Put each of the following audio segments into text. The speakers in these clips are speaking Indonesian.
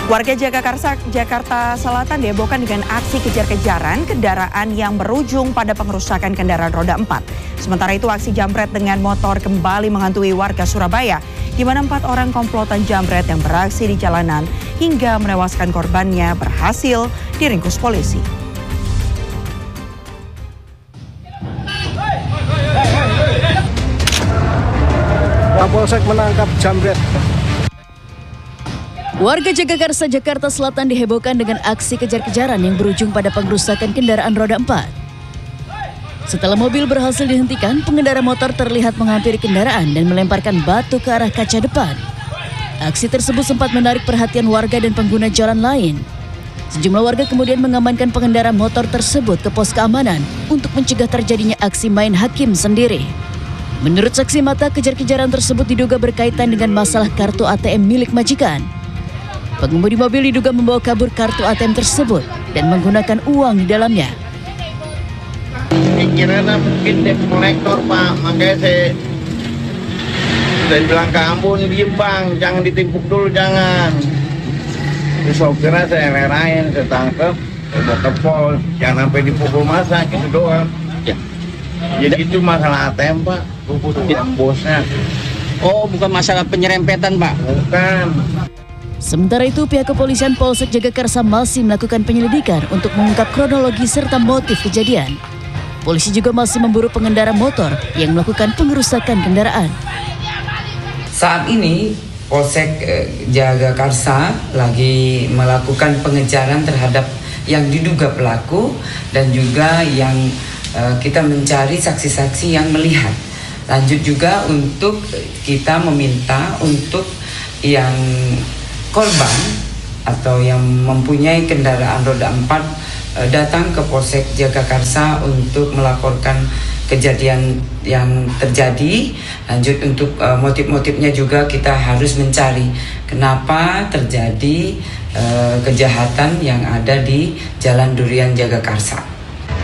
Warga Jagakarsa, Jakarta Selatan dihebohkan dengan aksi kejar-kejaran kendaraan yang berujung pada pengerusakan kendaraan roda 4. Sementara itu aksi jambret dengan motor kembali menghantui warga Surabaya, di mana 4 orang komplotan jambret yang beraksi di jalanan hingga menewaskan korbannya berhasil diringkus polisi. Kapolsek menangkap jambret. Warga Jagakarsa, Jakarta Selatan dihebohkan dengan aksi kejar-kejaran yang berujung pada pengerusakan kendaraan roda 4. Setelah mobil berhasil dihentikan, pengendara motor terlihat menghampiri kendaraan dan melemparkan batu ke arah kaca depan. Aksi tersebut sempat menarik perhatian warga dan pengguna jalan lain. Sejumlah warga kemudian mengamankan pengendara motor tersebut ke pos keamanan untuk mencegah terjadinya aksi main hakim sendiri. Menurut saksi mata, kejar-kejaran tersebut diduga berkaitan dengan masalah kartu ATM milik majikan. Pengemudi mobil diduga membawa kabur kartu ATM tersebut dan menggunakan uang di dalamnya. Pikirannya mungkin debt collector, Pak. Makanya saya bilang ke Ambon, diem Bang, jangan ditimpuk dulu, jangan. Terus sopirnya saya rerain, saya tangkap, saya bawa ke pos, jangan sampai dipukul masa, gitu doang. Ya. Jadi itu masalah ATM, Pak. Bosnya. Oh, bukan masalah penyerempetan, Pak? Bukan. Sementara itu, pihak kepolisian Polsek Jagakarsa masih melakukan penyelidikan untuk mengungkap kronologi serta motif kejadian. Polisi juga masih memburu pengendara motor yang melakukan pengerusakan kendaraan. Saat ini, Polsek Jagakarsa lagi melakukan pengejaran terhadap yang diduga pelaku dan juga yang kita mencari saksi-saksi yang melihat. Lanjut juga untuk kita meminta untuk yang korban atau yang mempunyai kendaraan roda 4 datang ke Polsek Jagakarsa untuk melaporkan kejadian yang terjadi. Lanjut untuk motif-motifnya juga kita harus mencari kenapa terjadi kejahatan yang ada di Jalan Durian Jagakarsa.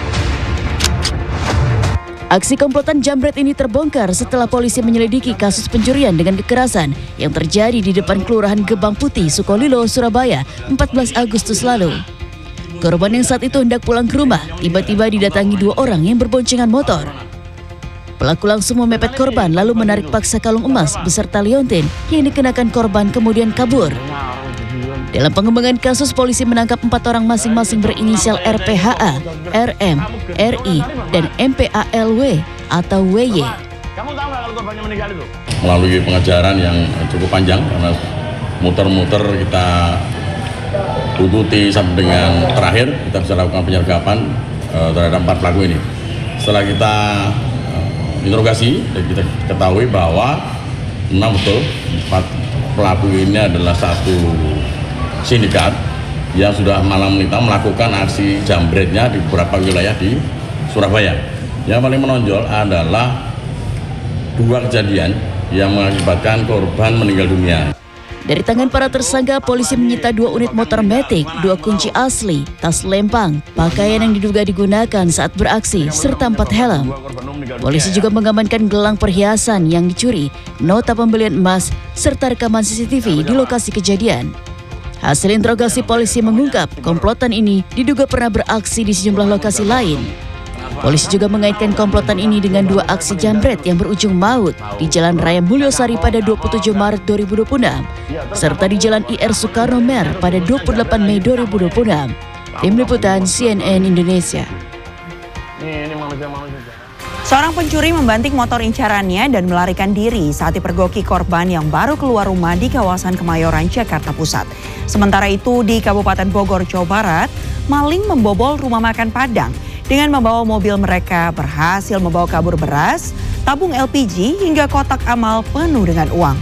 Aksi komplotan jambret ini terbongkar setelah polisi menyelidiki kasus pencurian dengan kekerasan yang terjadi di depan Kelurahan Gebang Putih, Sukolilo, Surabaya, 14 Agustus lalu. Korban yang saat itu hendak pulang ke rumah, tiba-tiba didatangi 2 orang yang berboncengan motor. Pelaku langsung memepet korban lalu menarik paksa kalung emas beserta liontin yang dikenakan korban kemudian kabur. Dalam pengembangan kasus, polisi menangkap 4 orang masing-masing berinisial RPHA, RM, RI, dan MPALW atau WY. Melalui pengejaran yang cukup panjang, karena muter-muter kita ikuti sampai dengan terakhir, kita bisa lakukan penyergapan terhadap 4 pelaku ini. Setelah kita interogasi, kita ketahui bahwa memang betul 4 pelaku ini adalah satu sindikat yang sudah malam melintang melakukan aksi jambretnya di beberapa wilayah di Surabaya. Yang paling menonjol adalah 2 kejadian yang mengakibatkan korban meninggal dunia. Dari tangan para tersangka, polisi menyita 2 unit motor matic, 2 kunci asli, tas lempang, pakaian yang diduga digunakan saat beraksi, serta 4 helm. Polisi juga mengamankan gelang perhiasan yang dicuri, nota pembelian emas, serta rekaman CCTV di lokasi kejadian. Hasil interogasi polisi mengungkap komplotan ini diduga pernah beraksi di sejumlah lokasi lain. Polisi juga mengaitkan komplotan ini dengan 2 aksi jambret yang berujung maut di Jalan Raya Mulyosari pada 27 Maret 2026, serta di Jalan IR Soekarno Mer pada 28 Mei 2026. Tim Liputan CNN Indonesia. Seorang pencuri membanting motor incarannya dan melarikan diri saat dipergoki korban yang baru keluar rumah di kawasan Kemayoran, Jakarta Pusat. Sementara itu di Kabupaten Bogor, Jawa Barat, maling membobol rumah makan Padang dengan membawa mobil mereka, berhasil membawa kabur beras, tabung LPG hingga kotak amal penuh dengan uang.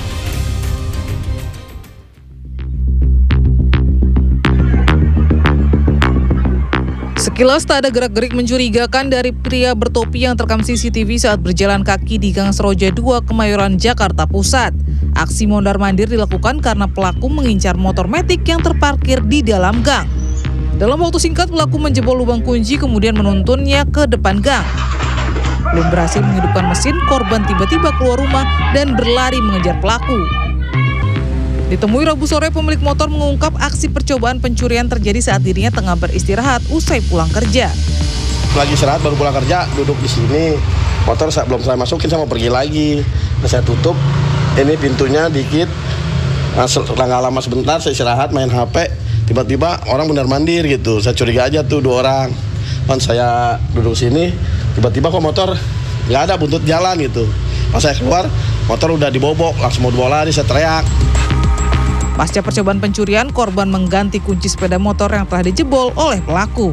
Sekilas tak ada gerak-gerik mencurigakan dari pria bertopi yang terekam CCTV saat berjalan kaki di Gang Seroja 2, Kemayoran, Jakarta Pusat. Aksi mondar-mandir dilakukan karena pelaku mengincar motor matic yang terparkir di dalam gang. Dalam waktu singkat, pelaku menjebol lubang kunci kemudian menuntunnya ke depan gang. Belum berhasil menghidupkan mesin, korban tiba-tiba keluar rumah dan berlari mengejar pelaku. Ditemui Rabu sore, pemilik motor mengungkap aksi percobaan pencurian terjadi saat dirinya tengah beristirahat usai pulang kerja. Lagi istirahat baru pulang kerja, duduk di sini. Motor belum saya masukin, saya mau pergi lagi. Nah, saya tutup, ini pintunya dikit. Nah, nggak lama sebentar saya istirahat main HP. Tiba-tiba orang benar-mandir gitu. Saya curiga aja tuh 2 orang. Pas saya duduk sini, tiba-tiba kok motor nggak ada, buntut jalan gitu. Pas saya keluar, motor udah dibobok, langsung mau dibawa lari, saya teriak. Pasca percobaan pencurian, korban mengganti kunci sepeda motor yang telah dijebol oleh pelaku.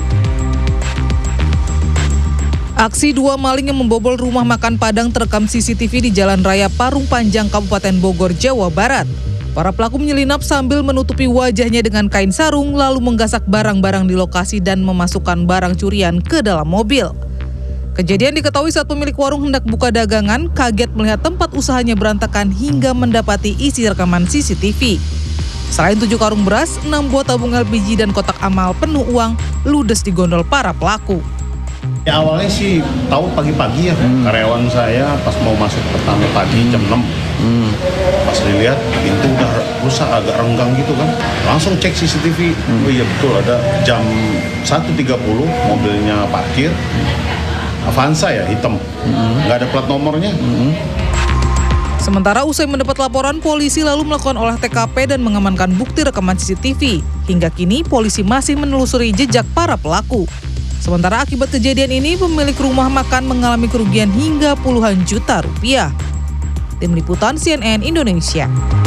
Aksi 2 maling yang membobol rumah makan Padang terekam CCTV di Jalan Raya Parung Panjang, Kabupaten Bogor, Jawa Barat. Para pelaku menyelinap sambil menutupi wajahnya dengan kain sarung, lalu menggasak barang-barang di lokasi dan memasukkan barang curian ke dalam mobil. Kejadian diketahui saat pemilik warung hendak buka dagangan, kaget melihat tempat usahanya berantakan hingga mendapati isi rekaman CCTV. Selain 7 karung beras, 6 buah tabung LPG dan kotak amal penuh uang ludes di gondol para pelaku. Ya, awalnya sih tahu pagi-pagi ya, karyawan saya pas mau masuk pertama pagi jam 6. Pas dilihat pintu udah rusak, agak renggang gitu kan. Langsung cek CCTV. Oh iya betul, ada jam 1.30 mobilnya parkir. Avanza ya, hitam. Nggak ada plat nomornya. Sementara usai mendapat laporan, polisi lalu melakukan olah TKP dan mengamankan bukti rekaman CCTV. Hingga kini polisi masih menelusuri jejak para pelaku. Sementara akibat kejadian ini, pemilik rumah makan mengalami kerugian hingga puluhan juta rupiah. Tim Liputan CNN Indonesia.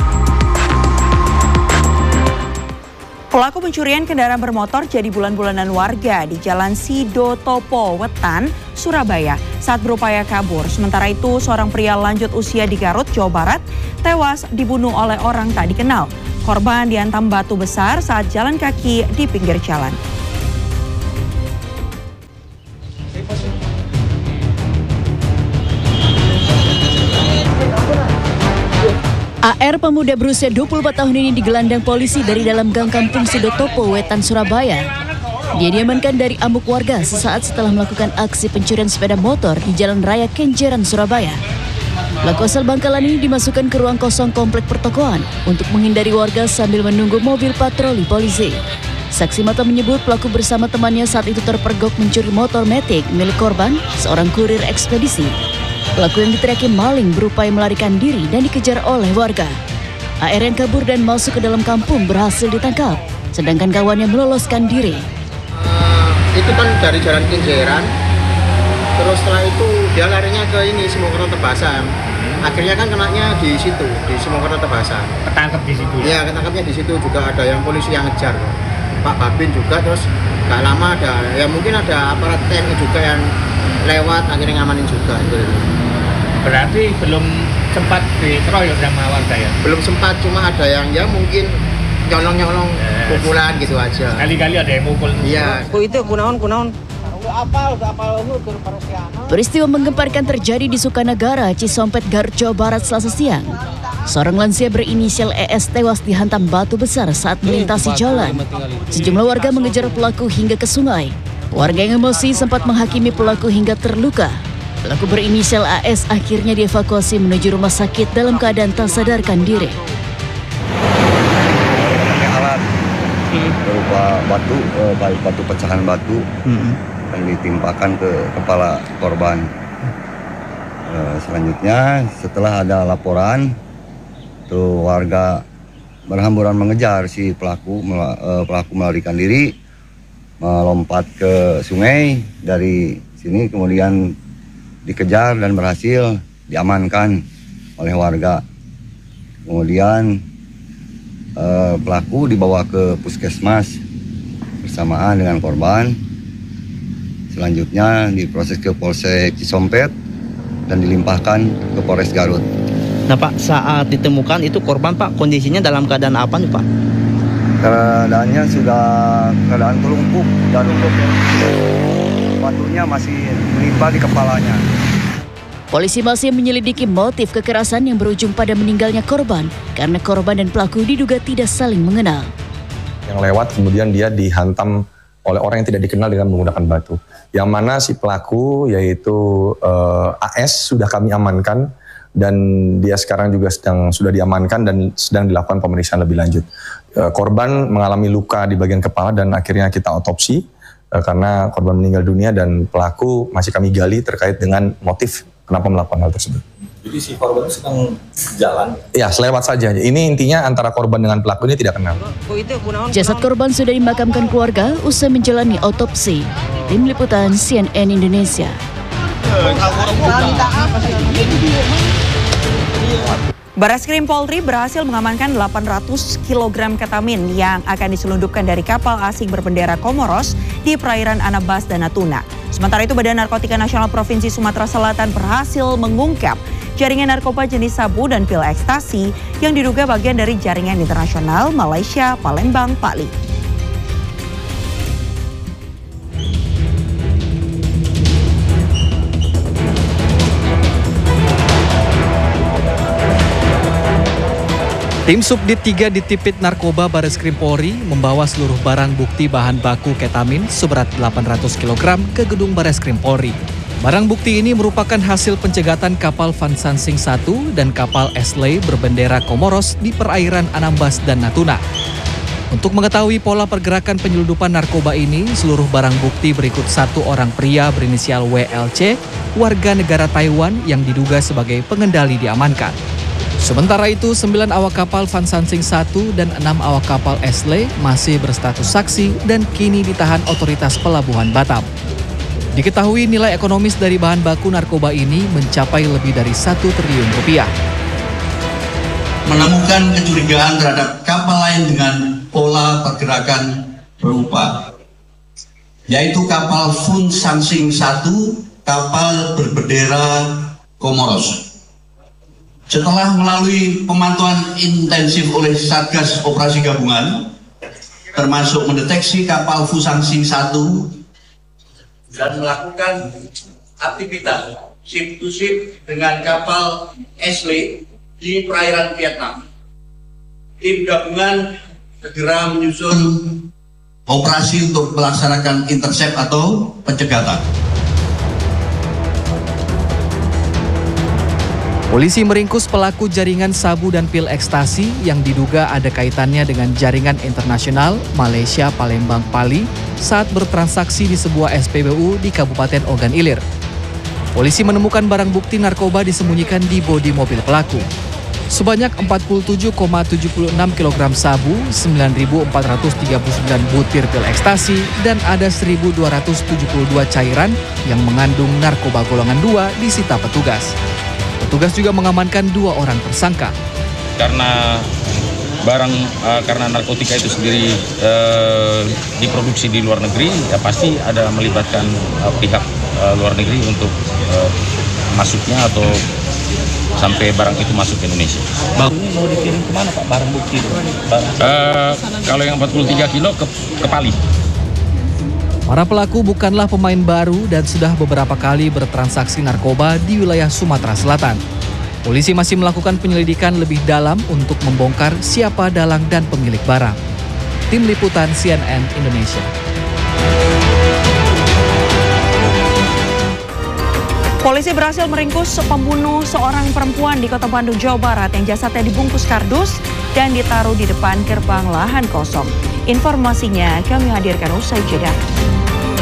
Pelaku pencurian kendaraan bermotor jadi bulan-bulanan warga di Jalan Sidotopo Wetan, Surabaya saat berupaya kabur. Sementara itu, seorang pria lanjut usia di Garut, Jawa Barat, tewas dibunuh oleh orang tak dikenal. Korban dihantam batu besar saat jalan kaki di pinggir jalan. AR, pemuda berusia 24 tahun ini digelandang polisi dari dalam gang kampung Sidotopo Wetan, Surabaya. Dia diamankan dari amuk warga sesaat setelah melakukan aksi pencurian sepeda motor di Jalan Raya Kenjeran, Surabaya. Pelaku asal Bangkalan ini dimasukkan ke ruang kosong komplek pertokoan untuk menghindari warga sambil menunggu mobil patroli polisi. Saksi mata menyebut pelaku bersama temannya saat itu terpergok mencuri motor Matic milik korban, seorang kurir ekspedisi. Pelaku yang diteriaki maling berupaya melarikan diri dan dikejar oleh warga. AR yang kabur dan masuk ke dalam kampung berhasil ditangkap, sedangkan kawannya meloloskan diri. Itu kan dari Jalan Kenjeran, terus setelah itu dia larinya ke ini Simokerto Tebasan. Akhirnya kan kenanya di situ, di Simokerto Tebasan. Ketangkep di situ ya? Iya, ketangkepnya di situ, juga ada yang polisi yang ngejar. Pak Babin juga, terus gak lama ada, ya mungkin ada aparat TNI juga yang lewat, akhirnya ngamanin juga. Berarti belum sempat dikeroyok sama warga ya? Belum sempat, cuma ada yang ya mungkin nyolong-nyolong pukulan gitu aja. Kali-kali ada yang mukul. Iya. Itu kunaon. Peristiwa menggemparkan terjadi di Sukanagara, Cisompet, Garut, Jawa Barat, Selasa siang. Seorang lansia berinisial ES tewas dihantam batu besar saat melintasi jalan. Sejumlah warga mengejar pelaku hingga ke sungai. Warga yang emosi sempat menghakimi pelaku hingga terluka. Pelaku berinisial AS akhirnya dievakuasi menuju rumah sakit dalam keadaan tak sadarkan diri. Pakai alat berupa batu, batu pecahan batu yang ditimpakan ke kepala korban. Selanjutnya setelah ada laporan, tuh warga berhamburan mengejar si pelaku melarikan diri, melompat ke sungai. Dari sini kemudian dikejar dan berhasil diamankan oleh warga. Kemudian pelaku dibawa ke puskesmas bersamaan dengan korban. Selanjutnya diproses ke Polsek Cisompet dan dilimpahkan ke Polres Garut. Nah Pak, saat ditemukan itu korban Pak, kondisinya dalam keadaan apa nih Pak? Keadaannya sudah keadaan terlungkup dan batunya masih menimpa di kepalanya. Polisi masih menyelidiki motif kekerasan yang berujung pada meninggalnya korban karena korban dan pelaku diduga tidak saling mengenal. Yang lewat kemudian dia dihantam oleh orang yang tidak dikenal dengan menggunakan batu. Yang mana si pelaku yaitu AS sudah kami amankan dan dia sekarang juga sudah diamankan dan sedang dilakukan pemeriksaan lebih lanjut. Korban mengalami luka di bagian kepala dan akhirnya kita otopsi karena korban meninggal dunia dan pelaku masih kami gali terkait dengan motif kenapa melakukan hal tersebut. Jadi si korban sedang jalan? Ya, selewat saja. Ini intinya antara korban dengan pelaku ini tidak kenal. Jasad korban sudah dimakamkan keluarga usai menjalani otopsi. Tim Liputan CNN Indonesia. Bareskrim Polri berhasil mengamankan 800 kg ketamin yang akan diselundupkan dari kapal asing berbendera Komoros di perairan Anambas dan Natuna. Sementara itu Badan Narkotika Nasional Provinsi Sumatera Selatan berhasil mengungkap jaringan narkoba jenis sabu dan pil ekstasi yang diduga bagian dari jaringan internasional Malaysia, Palembang, Bali. Tim Subdit 3 Ditipit Narkoba Bareskrim Polri membawa seluruh barang bukti bahan baku ketamin seberat 800 kg ke gedung Bareskrim Polri. Barang bukti ini merupakan hasil pencegatan kapal Van Sansing 1 dan kapal Esley berbendera Komoros di perairan Anambas dan Natuna. Untuk mengetahui pola pergerakan penyelundupan narkoba ini, seluruh barang bukti berikut satu orang pria berinisial WLC, warga negara Taiwan yang diduga sebagai pengendali diamankan. Sementara itu, 9 awak kapal Van Sansing 1 dan 6 awak kapal Esley masih berstatus saksi dan kini ditahan otoritas pelabuhan Batam. Diketahui nilai ekonomis dari bahan baku narkoba ini mencapai lebih dari 1 triliun rupiah. Menemukan kecurigaan terhadap kapal lain dengan pola pergerakan berupa, yaitu kapal Van Sansing 1, kapal berbendera Komoros. Setelah melalui pemantauan intensif oleh Satgas Operasi Gabungan, termasuk mendeteksi kapal Van Sansing 1 dan melakukan aktivitas ship to ship dengan kapal Esley di perairan Vietnam. Tim gabungan segera menyusun operasi untuk melaksanakan intercept atau pencegatan. Polisi meringkus pelaku jaringan sabu dan pil ekstasi yang diduga ada kaitannya dengan jaringan internasional Malaysia Palembang Bali saat bertransaksi di sebuah SPBU di Kabupaten Ogan Ilir. Polisi menemukan barang bukti narkoba disembunyikan di bodi mobil pelaku. Sebanyak 47,76 kg sabu, 9.439 butir pil ekstasi, dan ada 1.272 cairan yang mengandung narkoba golongan 2 disita petugas. Petugas juga mengamankan 2 orang tersangka. Karena narkotika itu sendiri diproduksi di luar negeri, ya pasti ada melibatkan pihak luar negeri untuk masuknya atau sampai barang itu masuk ke Indonesia. Bang, ini mau dikirim kemana Pak barang bukti itu? Kalau yang 43 kilo ke Pali. Para pelaku bukanlah pemain baru dan sudah beberapa kali bertransaksi narkoba di wilayah Sumatera Selatan. Polisi masih melakukan penyelidikan lebih dalam untuk membongkar siapa dalang dan pemilik barang. Tim Liputan CNN Indonesia. Polisi berhasil meringkus pembunuh seorang perempuan di Kota Bandung, Jawa Barat yang jasadnya dibungkus kardus dan ditaruh di depan gerbang lahan kosong. Informasinya kami hadirkan usai jeda.